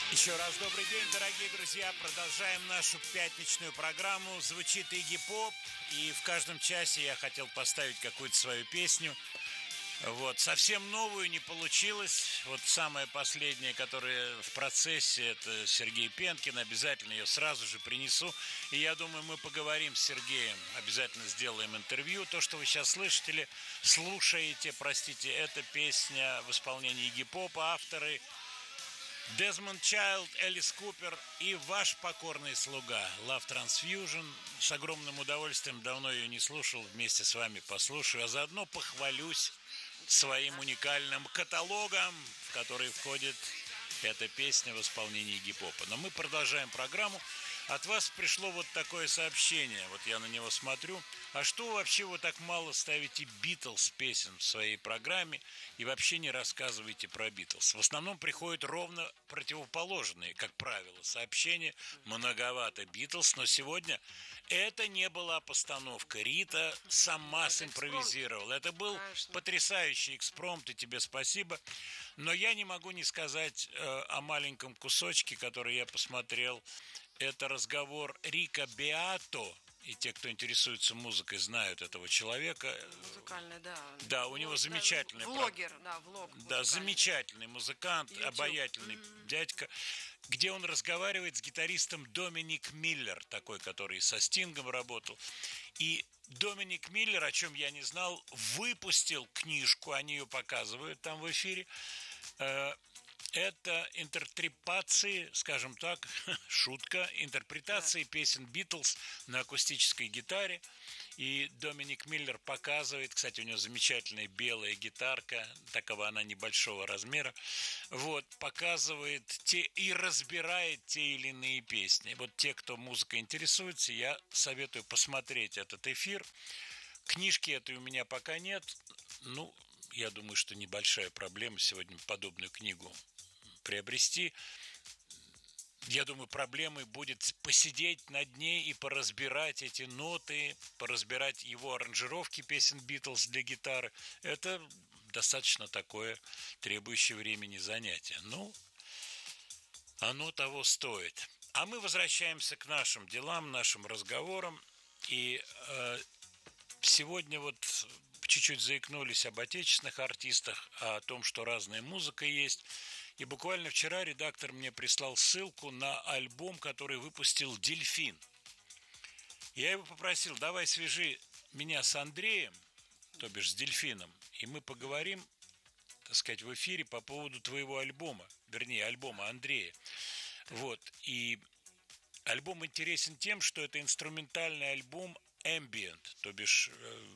Еще раз добрый день, дорогие друзья. Продолжаем нашу пятничную программу. Звучит Игги Поп, и в каждом часе я хотел поставить какую-то свою песню. Вот, совсем новую не получилось. Вот самая последняя, которая в процессе, это Сергей Пенкин. Обязательно ее сразу же принесу. И я думаю, мы поговорим с Сергеем. Обязательно сделаем интервью. То, что вы сейчас слушаете, простите, это песня в исполнении Игги Попа. Авторы Дезмонд Чайлд, Элис Купер и ваш покорный слуга Love Transfusion. С огромным удовольствием, давно ее не слушал, вместе с вами послушаю, а заодно похвалюсь своим уникальным каталогом, в который входит эта песня в исполнении Игги Попа. Но мы продолжаем программу. От вас пришло вот такое сообщение, вот я на него смотрю. А что вообще вы так мало ставите Битлз песен в своей программе и вообще не рассказываете про Битлз? В основном приходят ровно противоположные, как правило, сообщения. Многовато Битлз, но сегодня это не была постановка. Рита сама симпровизировала. Это был потрясающий экспромт, и тебе спасибо. Но я не могу не сказать о маленьком кусочке, который я посмотрел. Это разговор Рика Беато, и те, кто интересуется музыкой, знают этого человека. Музыкальный, да. Да, у него замечательный... Влогер, да, влог. Да, замечательный музыкант, YouTube. обаятельный дядька, где он разговаривает с гитаристом Доминик Миллер, такой, который со Стингом работал. И Доминик Миллер, о чем я не знал, выпустил книжку, они ее показывают там в эфире. Это интерпретации, скажем так, шутка, интерпретации песен Битлз на акустической гитаре. И Доминик Миллер показывает, кстати, у него замечательная белая гитарка, такова она небольшого размера, вот, показывает и разбирает те или иные песни. Вот те, кто музыкой интересуется, я советую посмотреть этот эфир. Книжки этой у меня пока нет, ну, я думаю, что небольшая проблема сегодня подобную книгу приобрести. Я думаю, проблемой будет посидеть над ней и поразбирать эти ноты, поразбирать его аранжировки песен Битлз для гитары. Это достаточно такое требующее времени занятие. Ну, оно того стоит. А мы возвращаемся к нашим делам, нашим разговорам. И сегодня вот чуть-чуть заикнулись об отечественных артистах, о том, что разная музыка есть. И буквально вчера редактор мне прислал ссылку на альбом, который выпустил «Дельфин». Я его попросил, давай свяжи меня с Андреем, то бишь с «Дельфином», и мы поговорим, так сказать, в эфире по поводу твоего альбома, вернее, альбома Андрея. Вот, и альбом интересен тем, что это инструментальный альбом ambient, то бишь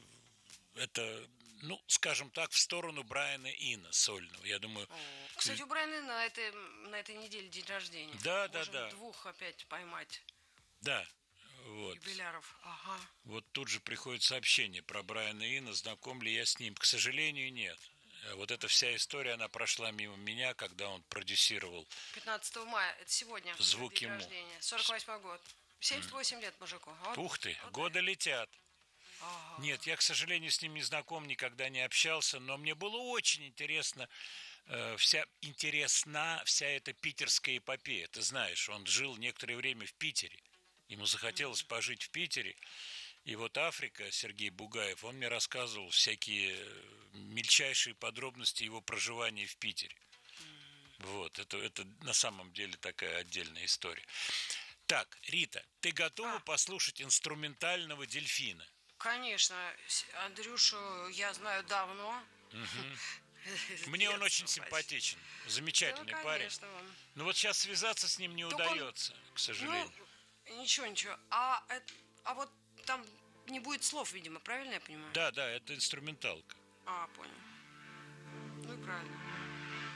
это, ну, скажем так, в сторону Брайана Ино сольного. Я думаю... Кстати, у Брайана Ино на этой неделе день рождения. Да. Двух опять поймать. Да, вот. Юбиляров, ага. Вот тут же приходит сообщение про Брайана Ино, знаком ли я с ним. К сожалению, нет. Вот эта вся история, она прошла мимо меня, когда он продюсировал 15 мая, это сегодня. Звук день ему. рождения. 48 год. 78 лет мужику. Вот, Ух ты, вот годы летят. Ага. Нет, я, к сожалению, с ним не знаком, никогда не общался, но мне было очень интересна вся эта питерская эпопея. Ты знаешь, он жил некоторое время в Питере. Ему захотелось пожить в Питере. И вот Африка, Сергей Бугаев, он мне рассказывал всякие мельчайшие подробности его проживания в Питере. Вот, это на самом деле такая отдельная история. Так, Рита, ты готова послушать инструментального «Дельфина»? Конечно, Андрюшу я знаю давно. Мне он очень симпатичен, замечательный парень. Он. Но вот сейчас связаться с ним не удается, к сожалению. Ну, ничего. А вот там не будет слов, видимо, правильно я понимаю? Да, это инструменталка. Понял. Ну и правильно.